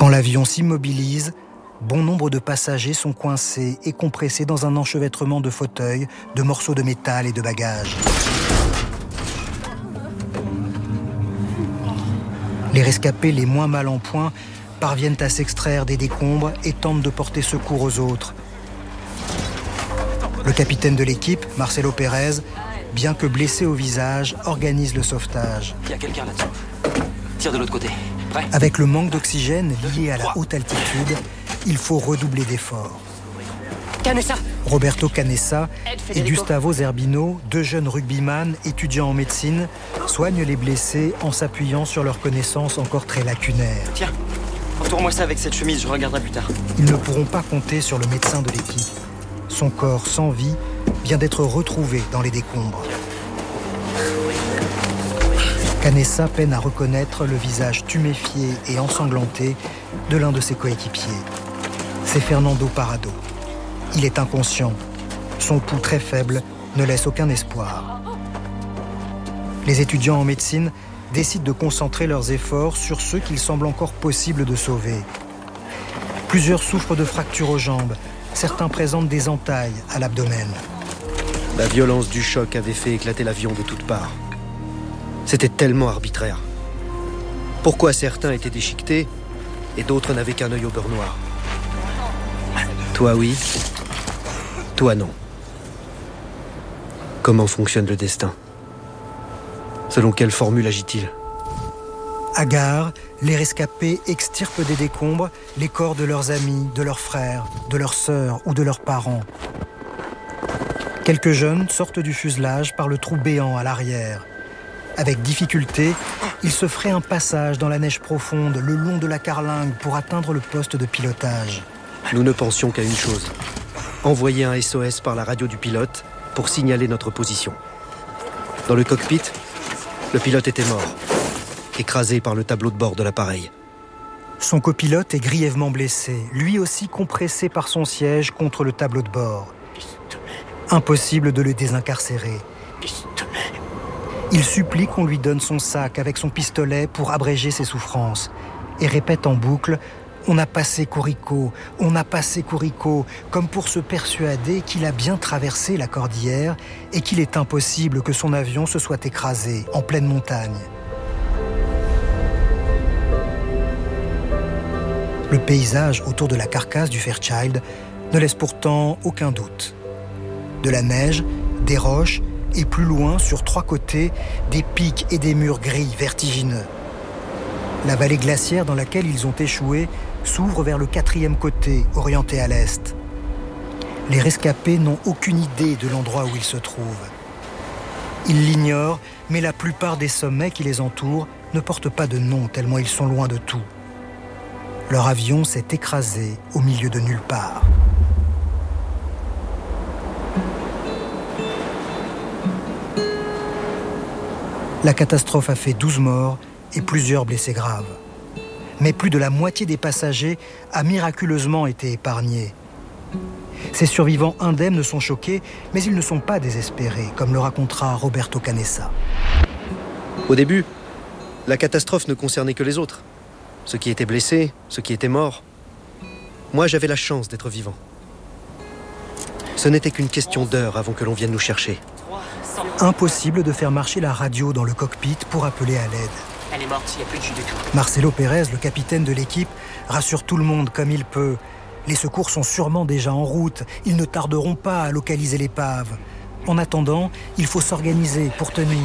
Quand l'avion s'immobilise, bon nombre de passagers sont coincés et compressés dans un enchevêtrement de fauteuils, de morceaux de métal et de bagages. Les rescapés les moins mal en point parviennent à s'extraire des décombres et tentent de porter secours aux autres. Le capitaine de l'équipe, Marcelo Pérez, bien que blessé au visage, organise le sauvetage. Il y a quelqu'un là-dessous. Tire de l'autre côté. Prêt ? Avec le manque d'oxygène lié à la haute altitude, il faut redoubler d'efforts. Canessa. Roberto Canessa et Gustavo Zerbino, deux jeunes rugbyman étudiants en médecine, soignent les blessés en s'appuyant sur leurs connaissances encore très lacunaires. Tiens, entoure-moi ça avec cette chemise, je regarderai plus tard. Ils ne pourront pas compter sur le médecin de l'équipe. Son corps sans vie vient d'être retrouvé dans les décombres. Canessa peine à reconnaître le visage tuméfié et ensanglanté de l'un de ses coéquipiers. C'est Fernando Parrado. Il est inconscient. Son pouls très faible ne laisse aucun espoir. Les étudiants en médecine décident de concentrer leurs efforts sur ceux qu'il semble encore possible de sauver. Plusieurs souffrent de fractures aux jambes. Certains présentent des entailles à l'abdomen. La violence du choc avait fait éclater l'avion de toutes parts. C'était tellement arbitraire. Pourquoi certains étaient déchiquetés et d'autres n'avaient qu'un œil au beurre noir ? Toi oui, toi non. Comment fonctionne le destin ? Selon quelle formule agit-il ? À Gare, les rescapés extirpent des décombres les corps de leurs amis, de leurs frères, de leurs sœurs ou de leurs parents. Quelques jeunes sortent du fuselage par le trou béant à l'arrière. Avec difficulté, ils se fraient un passage dans la neige profonde le long de la carlingue pour atteindre le poste de pilotage. Nous ne pensions qu'à une chose. Envoyer un SOS par la radio du pilote pour signaler notre position. Dans le cockpit, le pilote était mort, écrasé par le tableau de bord de l'appareil. Son copilote est grièvement blessé, lui aussi compressé par son siège contre le tableau de bord. Impossible de le désincarcérer. Il supplie qu'on lui donne son sac avec son pistolet pour abréger ses souffrances et répète en boucle « On a passé Corico, on a passé Corico », comme pour se persuader qu'il a bien traversé la cordillère et qu'il est impossible que son avion se soit écrasé en pleine montagne. Le paysage autour de la carcasse du Fairchild ne laisse pourtant aucun doute. De la neige, des roches et plus loin, sur trois côtés, des pics et des murs gris vertigineux. La vallée glaciaire dans laquelle ils ont échoué s'ouvre vers le quatrième côté, orienté à l'est. Les rescapés n'ont aucune idée de l'endroit où ils se trouvent. Ils l'ignorent, mais la plupart des sommets qui les entourent ne portent pas de nom tellement ils sont loin de tout. Leur avion s'est écrasé au milieu de nulle part. La catastrophe a fait 12 morts et plusieurs blessés graves. Mais plus de la moitié des passagers a miraculeusement été épargnée. Ces survivants indemnes ne sont choqués, mais ils ne sont pas désespérés, comme le racontera Roberto Canessa. Au début, la catastrophe ne concernait que les autres. Ceux qui étaient blessés, ceux qui étaient morts. Moi, j'avais la chance d'être vivant. Ce n'était qu'une question d'heures avant que l'on vienne nous chercher. Impossible de faire marcher la radio dans le cockpit pour appeler à l'aide. Elle est morte, il n'y a plus de jus du tout. Marcelo Pérez, le capitaine de l'équipe, rassure tout le monde comme il peut. Les secours sont sûrement déjà en route. Ils ne tarderont pas à localiser l'épave. En attendant, il faut s'organiser pour tenir.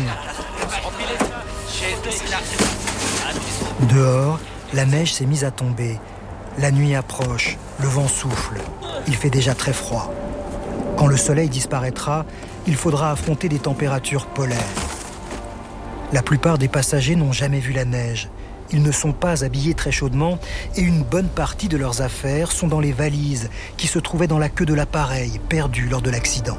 Dehors, la neige s'est mise à tomber. La nuit approche, le vent souffle. Il fait déjà très froid. Quand le soleil disparaîtra, il faudra affronter des températures polaires. La plupart des passagers n'ont jamais vu la neige. Ils ne sont pas habillés très chaudement et une bonne partie de leurs affaires sont dans les valises qui se trouvaient dans la queue de l'appareil, perdu lors de l'accident.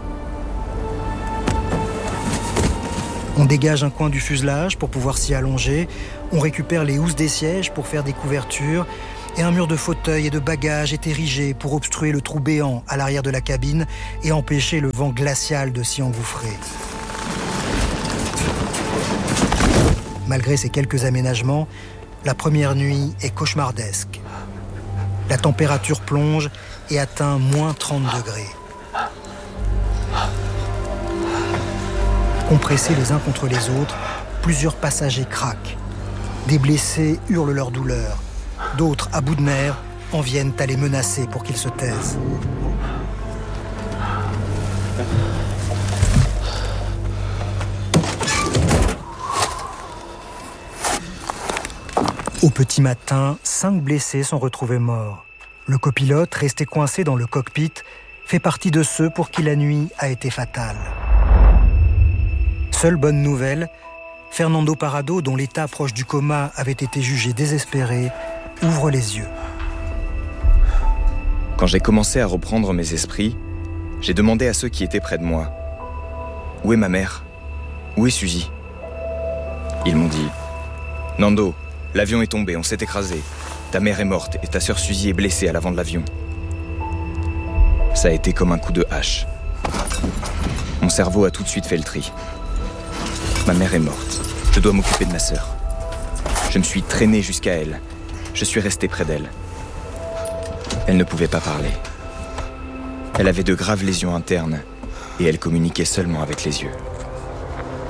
On dégage un coin du fuselage pour pouvoir s'y allonger, on récupère les housses des sièges pour faire des couvertures et un mur de fauteuils et de bagages est érigé pour obstruer le trou béant à l'arrière de la cabine et empêcher le vent glacial de s'y engouffrer. Malgré ces quelques aménagements, la première nuit est cauchemardesque. La température plonge et atteint moins 30 degrés. Compressés les uns contre les autres, plusieurs passagers craquent. Des blessés hurlent leur douleur. D'autres, à bout de nerfs, en viennent à les menacer pour qu'ils se taisent. Au petit matin, 5 blessés sont retrouvés morts. Le copilote, resté coincé dans le cockpit, fait partie de ceux pour qui la nuit a été fatale. Seule bonne nouvelle, Fernando Parrado, dont l'état proche du coma avait été jugé désespéré, ouvre les yeux. Quand j'ai commencé à reprendre mes esprits, j'ai demandé à ceux qui étaient près de moi « Où est ma mère ? Où est Suzy ?» Ils m'ont dit « Nando, l'avion est tombé, on s'est écrasé. Ta mère est morte et ta sœur Suzy est blessée à l'avant de l'avion. » Ça a été comme un coup de hache. Mon cerveau a tout de suite fait le tri. Ma mère est morte. Je dois m'occuper de ma sœur. Je me suis traîné jusqu'à elle. Je suis resté près d'elle. Elle ne pouvait pas parler. Elle avait de graves lésions internes et elle communiquait seulement avec les yeux.